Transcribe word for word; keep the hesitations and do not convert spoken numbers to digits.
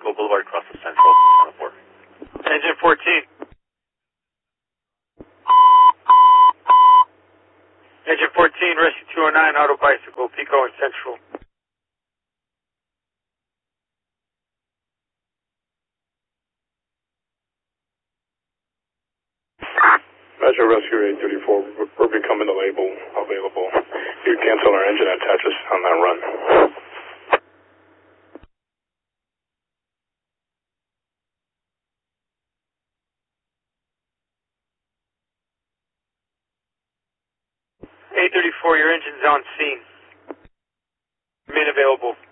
Eagle Boulevard, across the Central. Engine fourteen. Engine fourteen, Rescue two oh nine, Auto Bicycle, Pico and Central. Measure Rescue eight thirty-four, we're becoming the label available. You cancel our engine attaches on that run. eight thirty-four, your engine's on scene. Remain available.